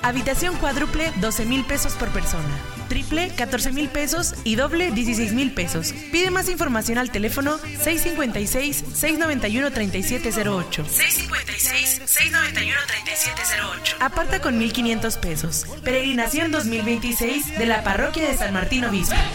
Habitación cuádruple, 12,000 pesos por persona. Triple, 14,000 pesos y doble, 16,000 pesos. Pide más información al teléfono 656-691-3708. 656-691-3708. Aparta con 1,500 pesos. Peregrinación 2026 de la Parroquia de San Martín Obispo.